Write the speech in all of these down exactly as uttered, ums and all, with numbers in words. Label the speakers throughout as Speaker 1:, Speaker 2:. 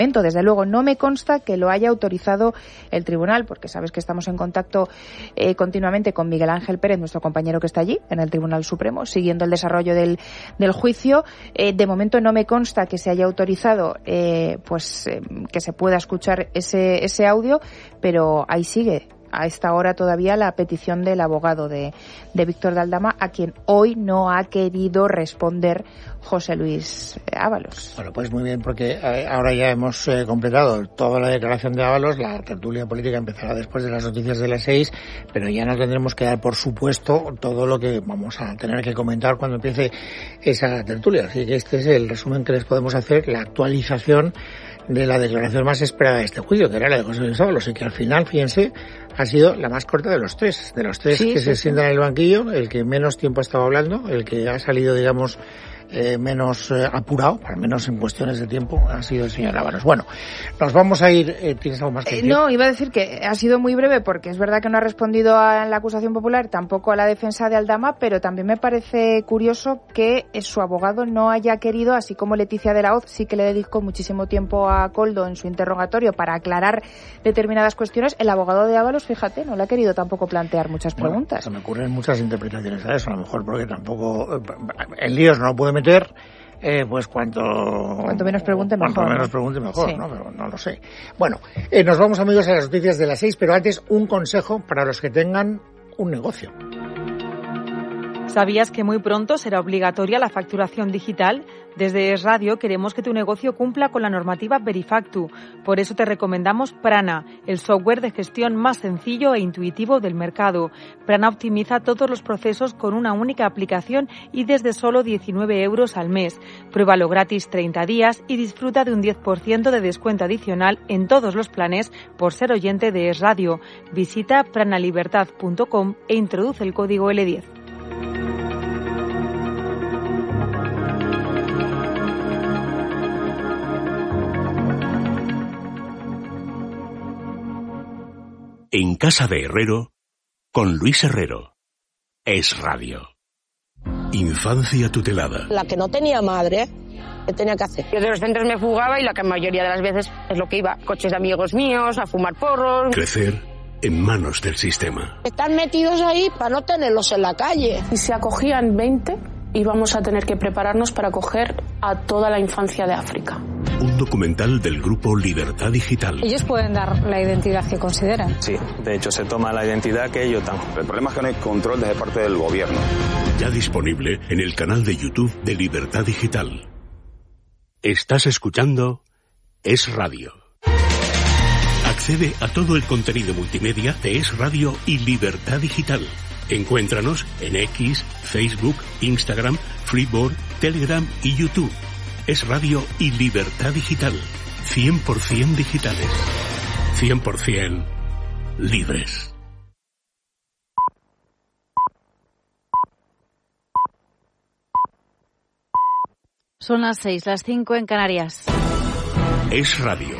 Speaker 1: Desde luego no me consta que lo haya autorizado el tribunal, porque sabes que estamos en contacto eh, continuamente con Miguel Ángel Pérez, nuestro compañero que está allí en el Tribunal Supremo, siguiendo el desarrollo del, del juicio. Eh, de momento no me consta que se haya autorizado eh, pues eh, que se pueda escuchar ese, ese audio, pero ahí sigue a esta hora todavía la petición del abogado de, de Víctor de Aldama, a quien hoy no ha querido responder José Luis Ábalos.
Speaker 2: Bueno, pues muy bien, porque ahora ya hemos eh, completado toda la declaración de Ábalos. La tertulia política empezará después de las noticias de las seis, pero ya no tendremos que dar por supuesto todo lo que vamos a tener que comentar cuando empiece esa tertulia. Así que este es el resumen que les podemos hacer, la actualización de la declaración más esperada de este juicio, que era la de José Luis Ábalos, y que al final, fíjense, ha sido la más corta de los tres, de los tres sí, que sí, se sí. sientan en el banquillo, el que menos tiempo ha estado hablando, el que ha salido, digamos, eh, menos eh, apurado, al menos en cuestiones de tiempo, ha sido el señor Ábalos. Bueno, nos vamos a ir. Eh, ¿Tienes algo más que decir?
Speaker 1: Eh, no, iba a decir que ha sido muy breve, porque es verdad que no ha respondido a la acusación popular, tampoco a la defensa de Aldama, pero también me parece curioso que su abogado no haya querido, así como Leticia de la Hoz sí que le dedicó muchísimo tiempo a Koldo en su interrogatorio para aclarar determinadas cuestiones, el abogado de Ábalos, fíjate, no le ha querido tampoco plantear muchas
Speaker 2: bueno,
Speaker 1: preguntas.
Speaker 2: Se me ocurren muchas interpretaciones a eso, a lo mejor porque tampoco en líos no lo puede meter, eh, pues cuanto
Speaker 1: cuanto menos pregunte mejor.
Speaker 2: Cuanto menos pregunte mejor, sí. ¿no? Pero no lo sé. Bueno, eh, nos vamos, amigos, a las noticias de las seis, pero antes un consejo para los que tengan un negocio.
Speaker 3: ¿Sabías que muy pronto será obligatoria la facturación digital? Desde Es Radio queremos que tu negocio cumpla con la normativa Verifactu. Por eso te recomendamos Prana, el software de gestión más sencillo e intuitivo del mercado. Prana optimiza todos los procesos con una única aplicación y desde solo diecinueve euros al mes. Pruébalo gratis treinta días y disfruta de un diez por ciento de descuento adicional en todos los planes por ser oyente de Es Radio. Visita pranalibertad punto com e introduce el código L diez.
Speaker 4: En casa de Herrero, con Luis Herrero. Es Radio. Infancia tutelada.
Speaker 5: La que no tenía madre, ¿qué tenía que hacer?
Speaker 6: Yo de los centros me fugaba y la que mayoría de las veces es lo que iba. Coches de amigos míos, a fumar porros.
Speaker 4: Crecer en manos del sistema.
Speaker 5: Están metidos ahí para no tenerlos en la calle.
Speaker 7: Y se acogían veinte, íbamos a tener que prepararnos para acoger a toda la infancia de África.
Speaker 4: Un documental del grupo Libertad Digital.
Speaker 8: Ellos pueden dar la identidad que consideran.
Speaker 9: Sí, de hecho se toma la identidad que ellos dan.
Speaker 10: El problema es que no hay control desde parte del gobierno.
Speaker 4: Ya disponible en el canal de YouTube de Libertad Digital. Estás escuchando Es Radio. Accede a todo el contenido multimedia de Es Radio y Libertad Digital. Encuéntranos en X, Facebook, Instagram, Freeboard, Telegram y YouTube. Es Radio y Libertad Digital. cien por ciento digitales. cien por ciento libres.
Speaker 11: Son las seis, las cinco en Canarias.
Speaker 4: Es Radio.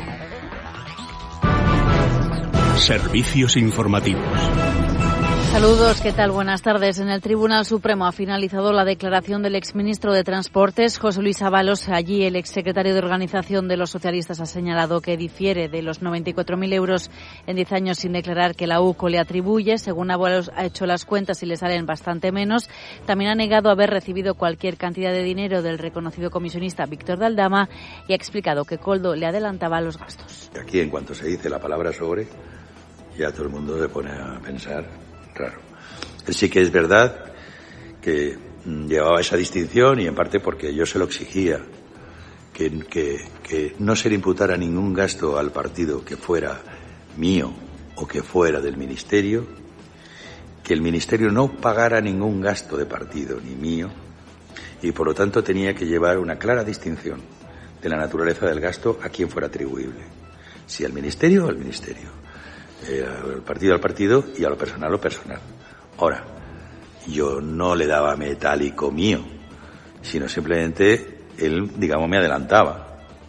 Speaker 4: Servicios informativos.
Speaker 11: Saludos, ¿qué tal? Buenas tardes. En el Tribunal Supremo ha finalizado la declaración del exministro de Transportes, José Luis Ábalos. Allí el exsecretario de Organización de los Socialistas ha señalado que difiere de los noventa y cuatro mil euros en diez años sin declarar que la U C O le atribuye. Según Ábalos ha hecho las cuentas y le salen bastante menos. También ha negado haber recibido cualquier cantidad de dinero del reconocido comisionista Víctor de Aldama y ha explicado que Koldo le adelantaba los gastos.
Speaker 12: Aquí, en cuanto se dice la palabra sobre, ya todo el mundo se pone a pensar raro. Sí que es verdad que llevaba esa distinción y en parte porque yo se lo exigía, que, que, que no se le imputara ningún gasto al partido que fuera mío o que fuera del ministerio, que el ministerio no pagara ningún gasto de partido ni mío y por lo tanto tenía que llevar una clara distinción de la naturaleza del gasto a quien fuera atribuible, si al ministerio o al ministerio. Eh, al partido al partido y a lo personal a lo personal. Ahora, yo no le daba metálico mío, sino simplemente él, digamos, me adelantaba.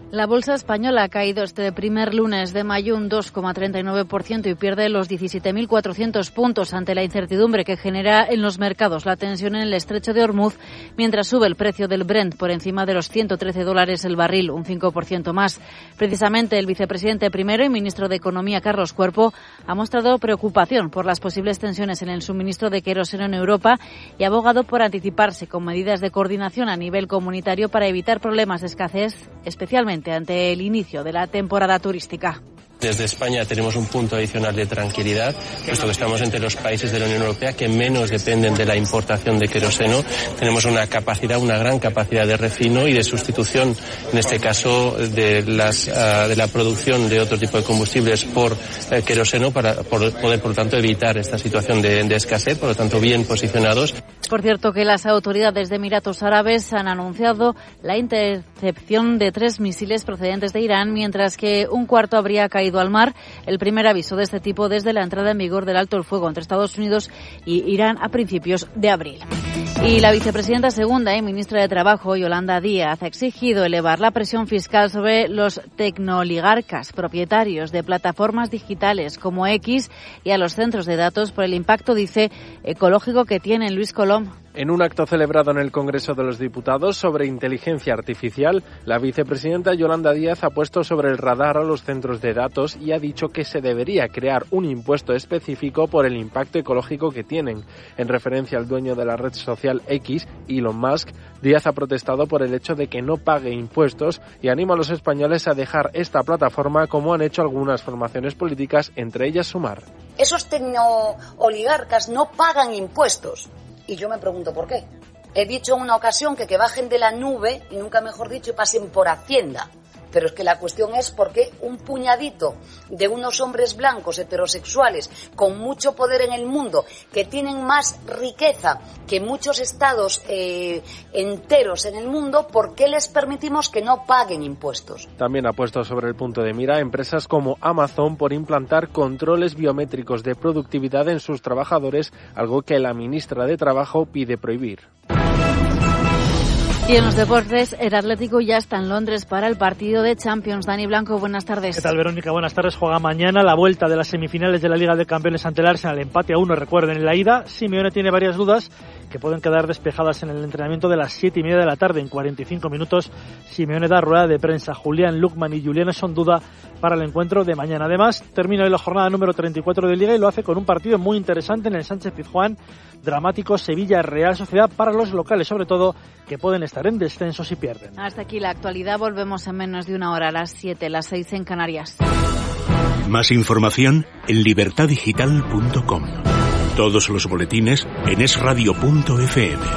Speaker 11: La bolsa española ha caído este primer lunes de mayo un dos coma treinta y nueve por ciento y pierde los diecisiete mil cuatrocientos puntos ante la incertidumbre que genera en los mercados la tensión en el estrecho de Hormuz, mientras sube el precio del Brent por encima de los ciento trece dólares el barril, un cinco por ciento más. Precisamente el vicepresidente primero y ministro de Economía, Carlos Cuerpo, ha mostrado preocupación por las posibles tensiones en el suministro de queroseno en Europa y ha abogado por anticiparse con medidas de coordinación a nivel comunitario para evitar problemas de escasez, especialmente ante el inicio de la temporada turística.
Speaker 13: Desde España tenemos un punto adicional de tranquilidad, puesto que estamos entre los países de la Unión Europea que menos dependen de la importación de queroseno. Tenemos una capacidad, una gran capacidad de refino y de sustitución, en este caso, de, las, uh, de la producción de otro tipo de combustibles por uh, queroseno para por, poder, por lo tanto, evitar esta situación de, de escasez, por lo tanto, bien posicionados.
Speaker 11: Por cierto, que las autoridades de Emiratos Árabes han anunciado la intercepción de tres misiles procedentes de Irán, mientras que un cuarto habría caído al mar, el primer aviso de este tipo desde la entrada en vigor del alto el fuego entre Estados Unidos y Irán a principios de abril. Y la vicepresidenta segunda y ministra de Trabajo, Yolanda Díaz, ha exigido elevar la presión fiscal sobre los tecnooligarcas, propietarios de plataformas digitales como X, y a los centros de datos por el impacto, dice, ecológico que tienen. Luis Colom.
Speaker 14: En un acto celebrado en el Congreso de los Diputados sobre inteligencia artificial, la vicepresidenta Yolanda Díaz ha puesto sobre el radar a los centros de datos y ha dicho que se debería crear un impuesto específico por el impacto ecológico que tienen. En referencia al dueño de la red social X, Elon Musk, Díaz ha protestado por el hecho de que no pague impuestos y anima a los españoles a dejar esta plataforma, como han hecho algunas formaciones políticas, entre ellas Sumar.
Speaker 15: Esos tecnooligarcas no pagan impuestos. Y yo me pregunto por qué. He dicho en una ocasión que que bajen de la nube, y nunca mejor dicho, y pasen por Hacienda. Pero es que la cuestión es por qué un puñadito de unos hombres blancos heterosexuales con mucho poder en el mundo, que tienen más riqueza que muchos estados eh, enteros en el mundo, ¿por qué les permitimos que no paguen impuestos?
Speaker 14: También ha puesto sobre el punto de mira a empresas como Amazon por implantar controles biométricos de productividad en sus trabajadores, algo que la ministra de Trabajo pide prohibir.
Speaker 11: Y en los deportes, el Atlético ya está en Londres para el partido de Champions. Dani Blanco, buenas tardes.
Speaker 16: ¿Qué tal, Verónica? Buenas tardes. Juega mañana la vuelta de las semifinales de la Liga de Campeones ante el Arsenal. Empate a uno, recuerden, en la ida. Simeone tiene varias dudas que pueden quedar despejadas en el entrenamiento de las siete y media de la tarde. En cuarenta y cinco minutos, Simeone da rueda de prensa. Julián Lukman y Julián son duda para el encuentro de mañana. Además, termina hoy la jornada número treinta y cuatro de Liga y lo hace con un partido muy interesante en el Sánchez Pizjuán. Dramático Sevilla-Real Sociedad para los locales, sobre todo, que pueden estar en descenso si pierden.
Speaker 11: Hasta aquí la actualidad. Volvemos en menos de una hora, a las siete, las seis en Canarias.
Speaker 4: Más información en libertad digital punto com. Todos los boletines en es radio punto efe eme.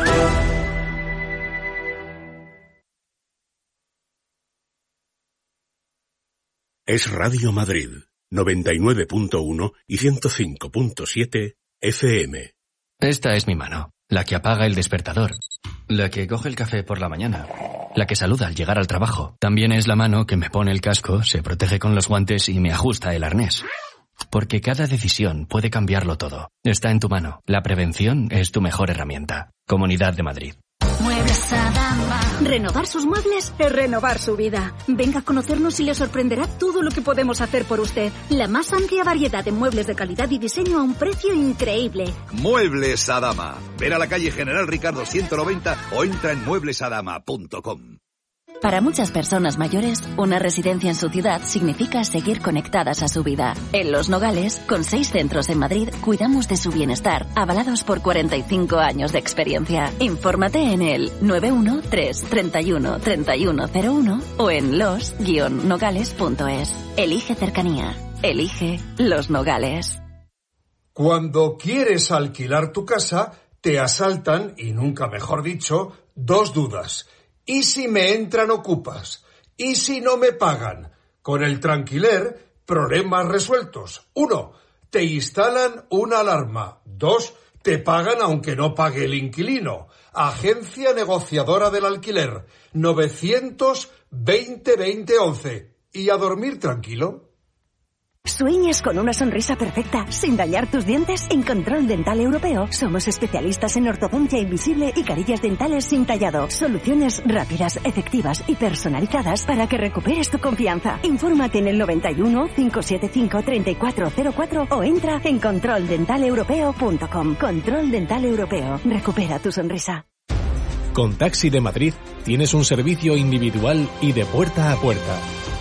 Speaker 4: Es Radio Madrid, noventa y nueve punto uno y ciento cinco punto siete efe eme.
Speaker 17: Esta es mi mano, la que apaga el despertador, la que coge el café por la mañana, la que saluda al llegar al trabajo. También es la mano que me pone el casco, se protege con los guantes y me ajusta el arnés. Porque cada decisión puede cambiarlo todo. Está en tu mano. La prevención es tu mejor herramienta. Comunidad de Madrid.
Speaker 18: Muebles Adama. Renovar sus muebles es renovar su vida. Venga a conocernos y le sorprenderá todo lo que podemos hacer por usted. La más amplia variedad de muebles de calidad y diseño a un precio increíble.
Speaker 19: Muebles Adama. Ven a la calle General Ricardo ciento noventa o entra en muebles adama punto com.
Speaker 20: Para muchas personas mayores, una residencia en su ciudad significa seguir conectadas a su vida. En Los Nogales, con seis centros en Madrid, cuidamos de su bienestar, avalados por cuarenta y cinco años de experiencia. Infórmate en el nueve uno tres, treinta y uno, treinta y uno cero uno o en los guion nogales punto es. Elige cercanía. Elige Los Nogales.
Speaker 21: Cuando quieres alquilar tu casa, te asaltan, y nunca mejor dicho, dos dudas. ¿Y si me entran ocupas? ¿Y si no me pagan? Con el Tranquiler, problemas resueltos. Uno, te instalan una alarma. Dos, te pagan aunque no pague el inquilino. Agencia negociadora del alquiler. novecientos veinte veinte once. ¿Y a dormir tranquilo?
Speaker 1: ¿Sueñas con una sonrisa perfecta sin dañar tus dientes? En Control Dental Europeo somos especialistas en ortodoncia invisible y carillas dentales sin tallado. Soluciones rápidas, efectivas y personalizadas para que recuperes tu confianza. Infórmate en el noventa y uno, cinco siete cinco, treinta y cuatro cero cuatro o entra en control dental europeo punto com. Control Dental Europeo. Recupera tu sonrisa.
Speaker 22: Con Taxi de Madrid tienes un servicio individual y de puerta a puerta.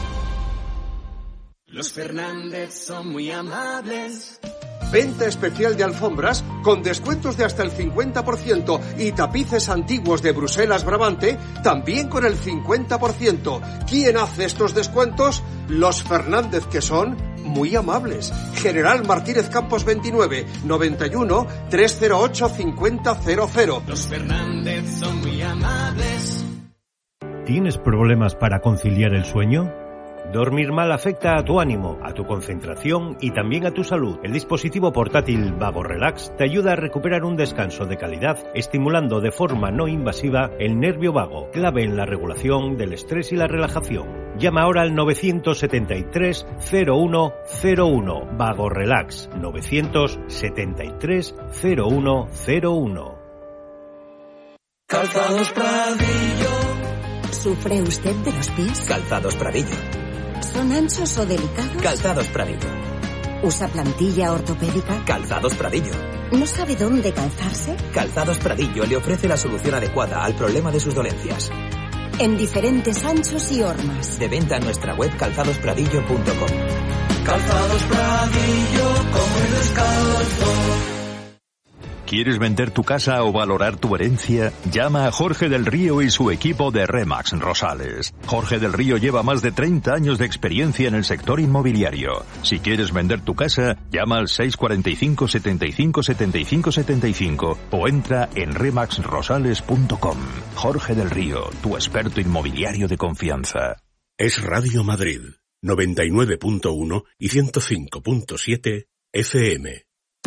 Speaker 23: Los Fernández son muy amables.
Speaker 21: Venta especial de alfombras con descuentos de hasta el cincuenta por ciento y tapices antiguos de Bruselas Brabante también con el cincuenta por ciento. ¿Quién hace estos descuentos? Los Fernández, que son muy amables. General Martínez Campos veintinueve, noventa y uno, trescientos ocho, cincuenta cero cero.
Speaker 23: Los Fernández son muy amables.
Speaker 24: ¿Tienes problemas para conciliar el sueño? Dormir mal afecta a tu ánimo, a tu concentración y también a tu salud. El dispositivo portátil Vago Relax te ayuda a recuperar un descanso de calidad, estimulando de forma no invasiva el nervio vago, clave en la regulación del estrés y la relajación. Llama ahora al novecientos setenta y tres, cero uno cero uno. Vago Relax, novecientos setenta y tres, cero uno cero uno.
Speaker 23: Calzados Pradillo.
Speaker 25: ¿Sufre usted de los pies?
Speaker 26: Calzados Pradillo.
Speaker 25: ¿Son anchos o delicados?
Speaker 26: Calzados Pradillo.
Speaker 25: ¿Usa plantilla ortopédica?
Speaker 26: Calzados Pradillo.
Speaker 25: ¿No sabe dónde calzarse?
Speaker 26: Calzados Pradillo le ofrece la solución adecuada al problema de sus dolencias.
Speaker 25: En diferentes anchos y hormas.
Speaker 26: De venta en nuestra web calzados pradillo punto com.
Speaker 23: Calzados Pradillo, como el descalzo.
Speaker 27: ¿Quieres vender tu casa o valorar tu herencia? Llama a Jorge del Río y su equipo de Remax Rosales. Jorge del Río lleva más de treinta años de experiencia en el sector inmobiliario. Si quieres vender tu casa, llama al seis cuatro cinco, setenta y cinco, setenta y cinco, setenta y cinco o entra en remax rosales punto com. Jorge del Río, tu experto inmobiliario de confianza.
Speaker 4: Es Radio Madrid, noventa y nueve punto uno y ciento cinco punto siete F M.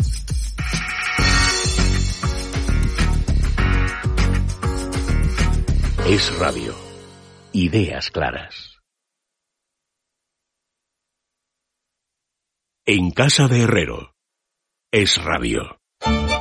Speaker 4: Es Radio. Ideas claras. En casa de Herrero. Es Radio.